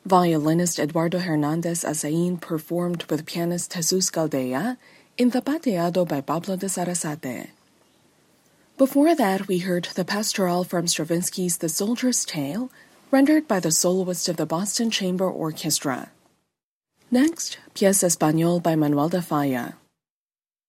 Violinist Eduardo Hernandez Azain performed with pianist Jesus Galdea in Zapateado by Pablo de Sarasate. Before that, we heard the pastoral from Stravinsky's The Soldier's Tale, rendered by the soloist of the Boston Chamber Orchestra. Next, Pièce Espagnole by Manuel de Falla.